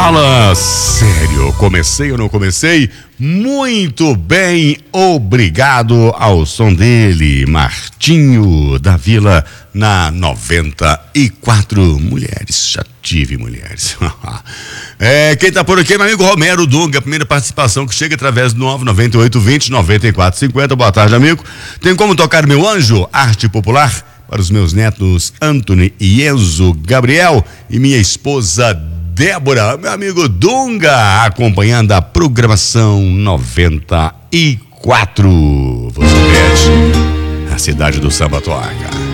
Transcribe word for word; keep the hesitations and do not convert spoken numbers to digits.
Fala sério, comecei ou não comecei? Muito bem, obrigado ao som dele, Martinho da Vila, na noventa e quatro. Mulheres, já tive mulheres. É, quem tá por aqui é meu amigo Romero Dunga, primeira participação que chega através do nove nove oito dois zero nove quatro cinco zero. Boa tarde, amigo. Tem como tocar meu anjo? Arte popular para os meus netos Anthony e Enzo Gabriel e minha esposa Débora, meu amigo Dunga, acompanhando a programação noventa e quatro. Você pede, a cidade do samba toca.